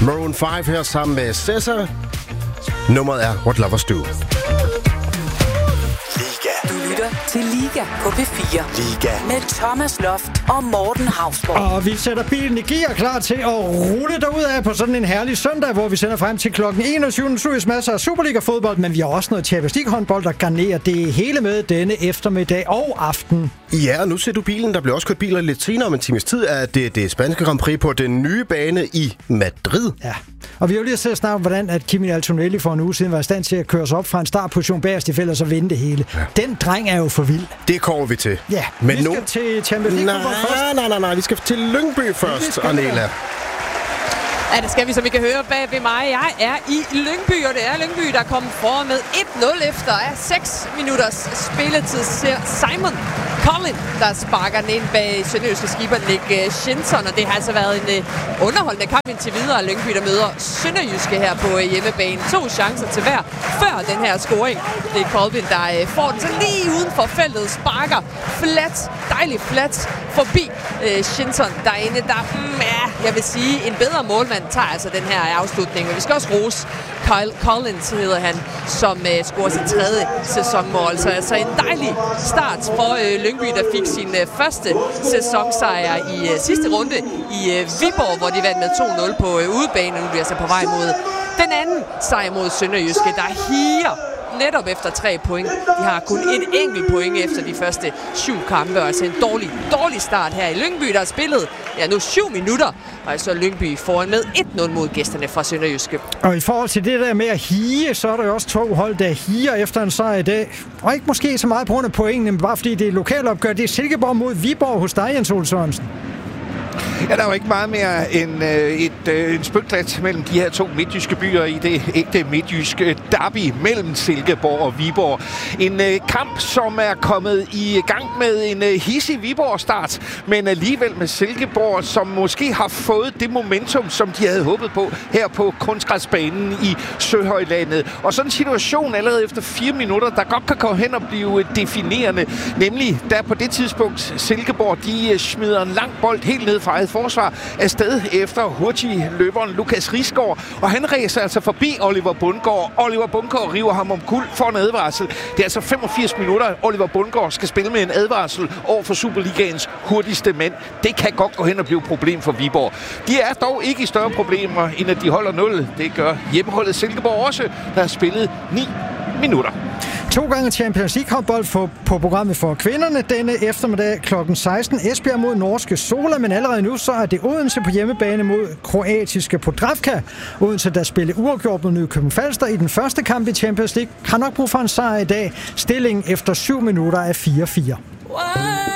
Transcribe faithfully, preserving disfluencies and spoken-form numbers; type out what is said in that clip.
Maroon fem her sammen med Cesar. Nummeret er What Lovers Do. Du lytter til Liga på P fire. Liga. Med Thomas Loft og Morten Hausborg. Og vi sætter bilen i gear klar til at rulle derudad på sådan en herlig søndag, hvor vi sender frem til klokken enogtyve. Naturligvis masser af Superliga-fodbold, men vi har også noget Champions League-håndbold, der garnerer det hele med denne eftermiddag og aften. Ja, og nu ser du bilen. Der bliver også kørt biler lidt senere om en times tid. Er det det spanske Grand Prix på den nye bane i Madrid. Ja, og vi har jo lige set snart, hvordan at Kimi Antonelli for en uge siden var i stand til at køre sig op fra en startposition bagerst i feltet og så vinde det hele. Ja. Den dreng er jo for vild. Det kommer vi til. Ja, men vi skal nu... til Champions League først. Nej, nej, nej, vi skal til Lyngby først, Arnela. Ja, det skal vi, som I kan høre bag ved mig. Jeg er i Lyngby, og det er Lyngby, der kommer foran med et nul efter af seks minutters spilletid. Ser Simon Collin, der sparker den ind bag sønderjyske skipper Nick Shinton, og det har altså været en uh, underholdende kamp indtil videre. Lyngby, der møder sønderjyske her på uh, hjemmebane. To chancer til hver før den her scoring. Det er Colvin, der uh, får den så lige uden for feltet, sparker flat, dejligt flat forbi uh, Shinton derinde. Der, mm, ja, jeg vil sige, en bedre målmand tager altså den her afslutning. Men vi skal også rose Kyle Collins, hedder han, som uh, scorer sit tredje sæsonmål. Så altså en dejlig start for uh, Lyngby, der fik sin uh, første sæsonsejr i uh, sidste runde i uh, Viborg, hvor de vandt med to nul på uh, udebane. Nu er de altså på vej mod den anden sejr mod Sønderjyske, der higer netop efter tre point. De har kun et enkelt point efter de første syv kampe, altså en dårlig, dårlig start her i Lyngby, der har spillet ja, nu syv minutter, og altså Lyngby foran med et nul mod gæsterne fra Sønderjyske. Og i forhold til det der med at hige, så er der jo også to hold, der higer efter en sejr i dag. Og ikke måske så meget på grund af pointene, men bare fordi det er lokalopgør. Det er Silkeborg mod Viborg hos dig, Jens Ole Sørensen. Ja, der er jo ikke meget mere end øh, et, øh, en spytklat mellem de her to midtjyske byer i det ægte midtjyske derby mellem Silkeborg og Viborg. En øh, kamp, som er kommet i gang med en øh, hissig Viborg-start, men alligevel med Silkeborg, som måske har fået det momentum, som de havde håbet på her på kunstgræsbanen i Søhøjlandet. Og sådan en situation allerede efter fire minutter, der godt kan gå hen og blive definerende, nemlig der på det tidspunkt Silkeborg, de smider en lang bold helt ned fra eget forsvar afsted efter hurtig løberen Lukas Risgaard, og han ræser altså forbi Oliver Bundgaard. Oliver Bundgaard river ham om kul for en advarsel. Det er altså femogfirs minutter, Oliver Bundgaard skal spille med en advarsel over for Superligaens hurtigste mand. Det kan godt gå hen og blive et problem for Viborg. De er dog ikke i større problemer, end at de holder nul. Det gør hjemmeholdet Silkeborg også, der har spillet ni minutter. To gange Champions League-håndbold på programmet for kvinderne denne eftermiddag klokken seksten. Esbjerg mod norske Sola, men allerede nu så er det Odense på hjemmebane mod kroatiske Podravka. Odense, der spiller uafgjort mod Nykøbing Falster i den første kamp i Champions League, har nok brug for en sejr i dag. Stillingen efter syv minutter er fire fire.